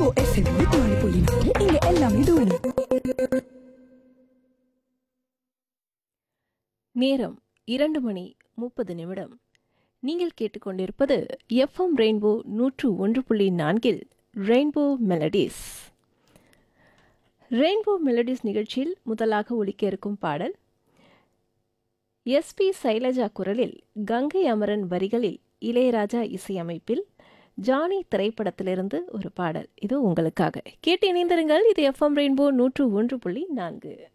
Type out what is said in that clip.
Rainbow FM 104.4 இங்க எல்லாமே தூளி. நேரம் 2:30. நீங்கள் கேட்டுக்கொண்டிருப்பது FM rainbow 101.4 rainbow melodies. Rainbow melodies நிகழ்ச்சியில் முதலாக ஒலிக்க இருக்கும் பாடல் எஸ்பி சைலஜா குரலில், கங்கை அமரன் வரிகளில், இளையராஜா இசையமைப்பில் ஜானி திரைப்படத்திலிருந்து ஒரு பாடல். இது உங்களுக்காக. கேட்டு இணைந்திருங்கள். இது எஃப்எம் ரெயின்போ 101.4.